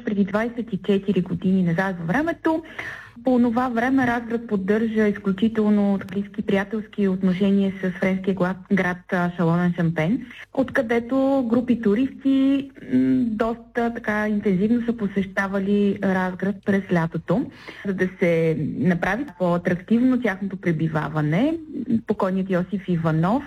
още преди 24 години назад във времето. По това време Разград поддържа изключително близки приятелски отношения с френския град Шалон-ен-Шампен, откъдето групи туристи доста така интензивно са посещавали Разград през лятото. За да се направи по-атрактивно тяхното пребиваване, покойният Йосиф Иванов